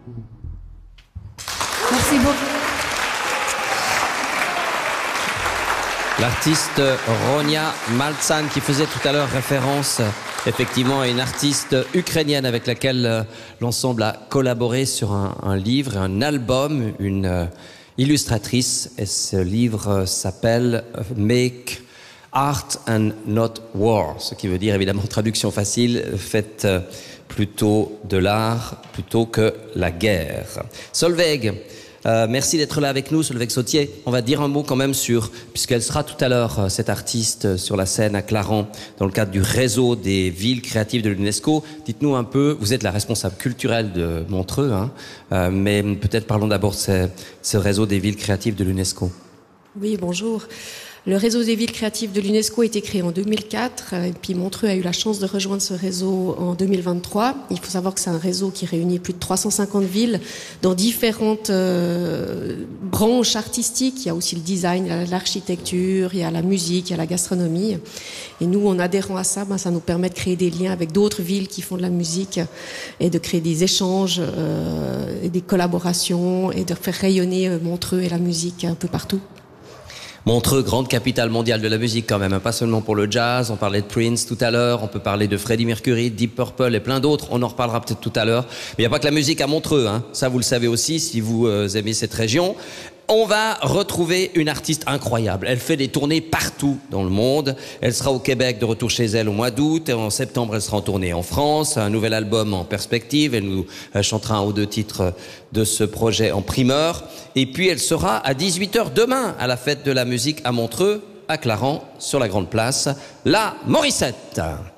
Merci beaucoup. L'artiste Ronia Maltsan qui faisait tout à l'heure référence effectivement à une artiste ukrainienne avec laquelle l'ensemble a collaboré sur un livre, un album, une illustratrice. Et ce livre s'appelle Make Art and Not War, ce qui veut dire évidemment traduction facile, faites plutôt de l'art plutôt que la guerre. Solveig, merci d'être là avec nous, Solveig Sautier. On va dire un mot quand même sur, puisqu'elle sera tout à l'heure, cette artiste, sur la scène à Clarens, dans le cadre du réseau des villes créatives de l'UNESCO. Dites-nous un peu, vous êtes la responsable culturelle de Montreux, hein, mais peut-être parlons d'abord de ce réseau des villes créatives de l'UNESCO. Oui, bonjour. Le réseau des villes créatives de l'UNESCO a été créé en 2004 et puis Montreux a eu la chance de rejoindre ce réseau en 2023. Il faut savoir que c'est un réseau qui réunit plus de 350 villes dans différentes branches artistiques. Il y a aussi le design, il y a l'architecture, il y a la musique, il y a la gastronomie. Et nous, en adhérant à ça, ça nous permet de créer des liens avec d'autres villes qui font de la musique et de créer des échanges et des collaborations et de faire rayonner Montreux et la musique un peu partout. Montreux, grande capitale mondiale de la musique quand même, hein, pas seulement pour le jazz, on parlait de Prince tout à l'heure, on peut parler de Freddie Mercury, Deep Purple et plein d'autres, on en reparlera peut-être tout à l'heure. Mais il n'y a pas que la musique à Montreux, hein, ça vous le savez aussi si vous aimez cette région. On va retrouver une artiste incroyable. Elle fait des tournées partout dans le monde. Elle sera au Québec de retour chez elle au mois d'août. Et en septembre, elle sera en tournée en France. Un nouvel album en perspective. Elle nous chantera un ou deux titres de ce projet en primeur. Et puis, elle sera à 18h demain à la fête de la musique à Montreux, à Clarens, sur la Grande Place. La Morissette.